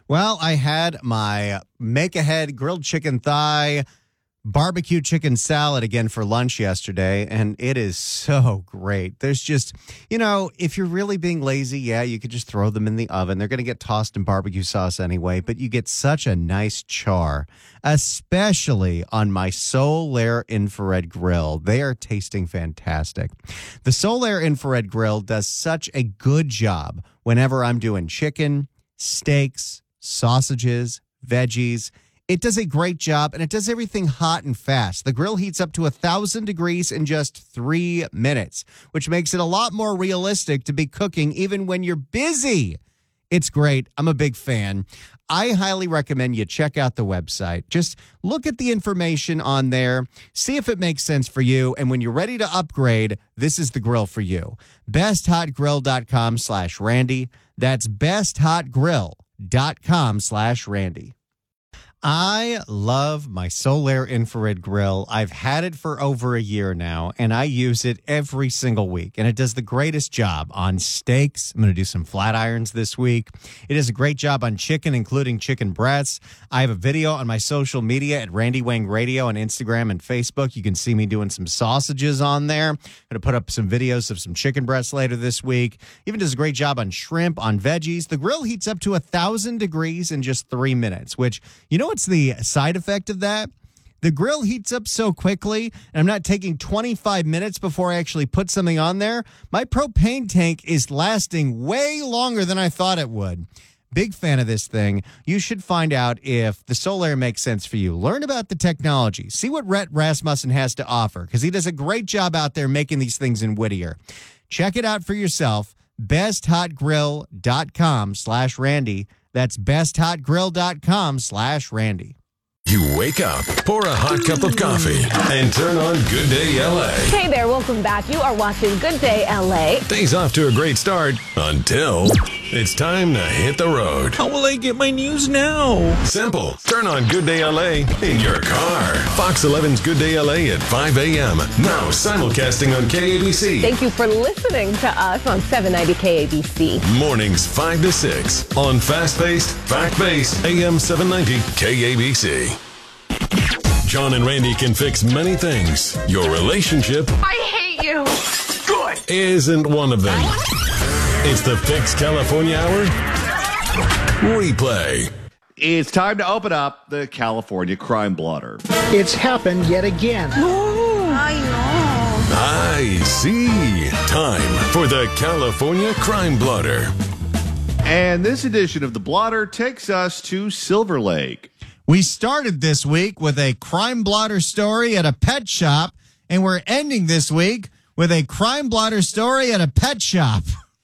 Well, I had my make-ahead grilled chicken thigh, barbecue chicken salad again for lunch yesterday, and it is so great. There's just, if you're really being lazy, yeah, you could just throw them in the oven. They're going to get tossed in barbecue sauce anyway, but you get such a nice char, especially on my Solaire infrared grill. They are tasting fantastic. The Solaire infrared grill does such a good job whenever I'm doing chicken, steaks, sausages, veggies. It does a great job, and it does everything hot and fast. The grill heats up to 1,000 degrees in just 3 minutes, which makes it a lot more realistic to be cooking even when you're busy. It's great. I'm a big fan. I highly recommend you check out the website. Just look at the information on there, see if it makes sense for you, and when you're ready to upgrade, this is the grill for you. BestHotGrill.com/Randy. That's BestHotGrill.com/Randy. I love my Solaire infrared grill. I've had it for over a year now, and I use it every single week, and it does the greatest job on steaks. I'm going to do some flat irons this week. It does a great job on chicken, including chicken breasts. I have a video on my social media at Randy Wang Radio on Instagram and Facebook. You can see me doing some sausages on there. I'm going to put up some videos of some chicken breasts later this week. Even does a great job on shrimp, on veggies. The grill heats up to 1,000 degrees in just 3 minutes, which, what's the side effect of that? The grill heats up so quickly, and I'm not taking 25 minutes before I actually put something on there. My propane tank is lasting way longer than I thought it would. Big fan of this thing. You should find out if the Solaire makes sense for you. Learn about the technology. See what Rhett Rasmussen has to offer, because he does a great job out there making these things in Whittier. Check it out for yourself. BestHotGrill.com/Randy. That's BestHotGrill.com/Randy. You wake up, pour a hot cup of coffee, and turn on Good Day LA. Hey there, welcome back. You are watching Good Day LA. Day's off to a great start until it's time to hit the road. How will I get my news now? Simple. Turn on Good Day LA in your car. Fox 11's Good Day LA at 5 a.m. Now simulcasting on KABC. Thank you for listening to us on 790 KABC. Mornings 5 to 6 on fast-paced, fact-based AM 790 KABC. John and Randy can fix many things. Your relationship, I hate you. Good. isn't one of them. It's the Fix California Hour replay. It's time to open up the California Crime Blotter. It's happened yet again. I see. Time for the California Crime Blotter. And this edition of the Blotter takes us to Silver Lake. We started this week with a crime blotter story at a pet shop, and we're ending this week with a crime blotter story at a pet shop.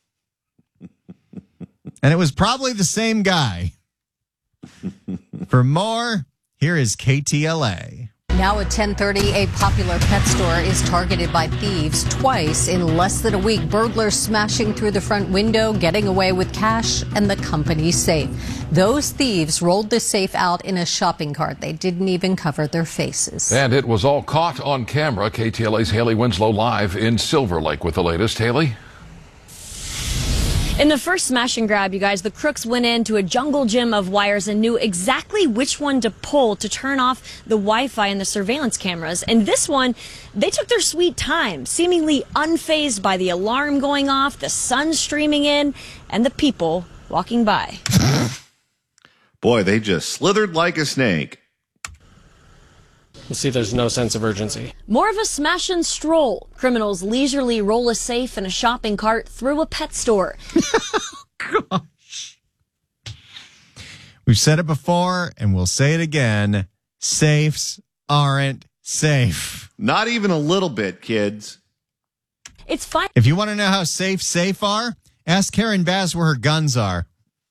And it was probably the same guy. For more, here is KTLA. Now at 10:30, a popular pet store is targeted by thieves twice in less than a week. Burglars smashing through the front window, getting away with cash and the company's safe. Those thieves rolled the safe out in a shopping cart. They didn't even cover their faces. And it was all caught on camera. KTLA's Haley Winslow live in Silver Lake with the latest. Haley? In the first smash and grab, you guys, the crooks went into a jungle gym of wires and knew exactly which one to pull to turn off the Wi-Fi and the surveillance cameras. And this one, they took their sweet time, seemingly unfazed by the alarm going off, the sun streaming in, and the people walking by. Boy, they just slithered like a snake. You see, there's no sense of urgency. More of a smash and stroll. Criminals leisurely roll a safe and a shopping cart through a pet store. Gosh. We've said it before, and we'll say it again. Safes aren't safe. Not even a little bit, kids. It's fine. If you want to know how safe are, ask Karen Bass where her guns are.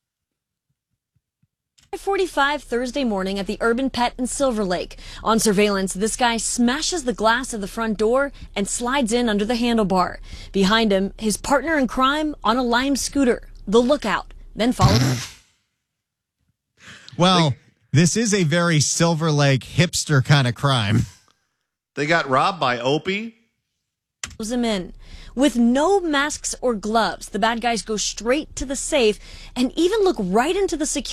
5:45 Thursday morning at the Urban Pet in Silver Lake. On surveillance, this guy smashes the glass of the front door and slides in under the handlebar. Behind him, his partner in crime on a Lime scooter. The lookout, then followed him. Well, this is a very Silver Lake hipster kind of crime. They got robbed by Opie. Close him in. With no masks or gloves, the bad guys go straight to the safe and even look right into the security